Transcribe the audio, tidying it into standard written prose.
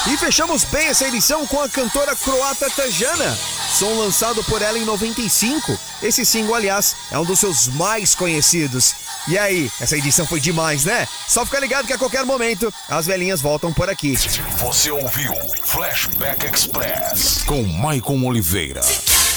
E fechamos bem essa edição com a cantora croata Tajana, som lançado por ela em 95. Esse single, aliás, é um dos seus mais conhecidos. E aí, essa edição foi demais, né? Só fica ligado que a qualquer momento as velhinhas voltam por aqui. Você ouviu Flashback Express com Maicon Oliveira.